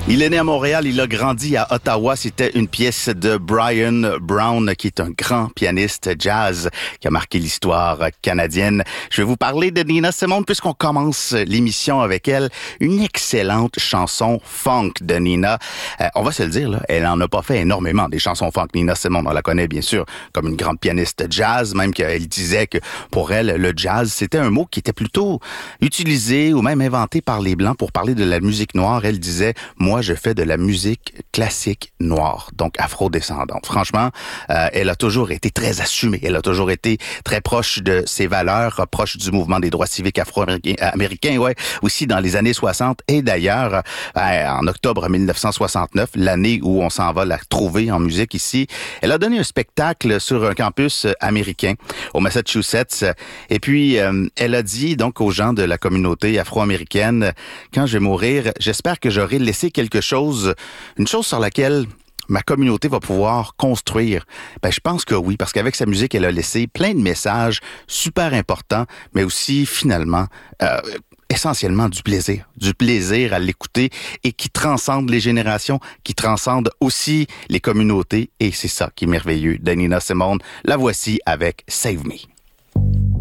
Il est né à Montréal, il a grandi à Ottawa. C'était une pièce de Brian Brown, qui est un grand pianiste jazz qui a marqué l'histoire canadienne. Je vais vous parler de Nina Simone puisqu'on commence l'émission avec elle. Une excellente chanson funk de Nina. On va se le dire, là, elle en a pas fait énormément des chansons funk. Nina Simone, on la connaît bien sûr comme une grande pianiste jazz, même qu'elle disait que pour elle, le jazz, c'était un mot qui était plutôt utilisé ou même inventé par les Blancs pour parler de la musique noire. Elle disait, moi, je fais de la musique classique noire, donc afro-descendante. Franchement, elle a toujours été très assumée. Elle a toujours été très proche de ses valeurs, proche du mouvement des droits civiques afro-américains, ouais, aussi dans les années 60. Et d'ailleurs, en octobre 1969, l'année où on s'en va la trouver en musique ici, elle a donné un spectacle sur un campus américain au Massachusetts. Et puis, elle a dit donc aux gens de la communauté afro-américaine, quand je vais mourir, j'espère que j'aurai laissé quelque chose, une chose sur laquelle ma communauté va pouvoir construire. Ben, je pense que oui, parce qu'avec sa musique, elle a laissé plein de messages super importants, mais aussi, finalement, essentiellement du plaisir à l'écouter et qui transcende les générations, qui transcende aussi les communautés. Et c'est ça qui est merveilleux de Nina Simone. La voici avec Save Me.